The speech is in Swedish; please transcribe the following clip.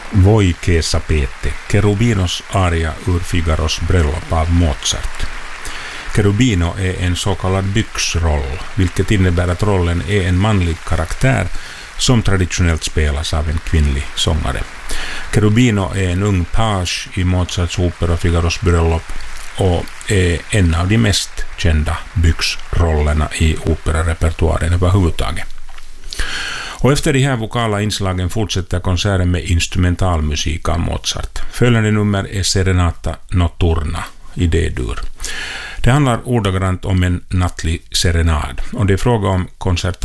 Voi che sapete, Cherubinos aria ur Figaros bröllop av Mozart. Cherubino är en så kallad byxroll, vilket innebär att rollen är en manlig karaktär som traditionellt spelas av en kvinnlig sångare. Cherubino är en ung page i Mozarts opera Figaros bröllop och är en av de mest kända byxrollerna i operarepertoaren överhuvudtaget. Och efter de här vokala inslagen fortsätter konserten med instrumentalmusik av Mozart. Följande nummer är Serenata Notturna i D-dur. Det handlar ordagrant om en nattlig serenad och det är fråga om koncerta